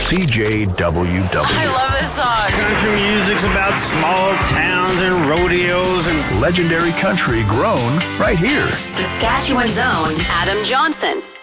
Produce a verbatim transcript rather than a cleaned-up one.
C J W W. I love this song. Country music's about small towns and rodeos and legendary country grown right here. Saskatchewan's own Adam Johnson.